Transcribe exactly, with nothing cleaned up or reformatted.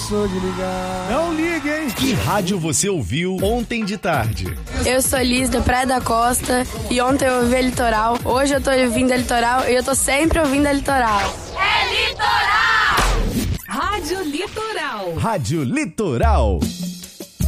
esqueço de ligar. Não ligue, hein? Que rádio você ouviu ontem de tarde? Eu sou Liz da Praia da Costa e ontem eu ouvi a Litoral. Hoje eu tô ouvindo a Litoral e eu tô sempre ouvindo a Litoral. É Litoral! Rádio Litoral. Rádio Litoral.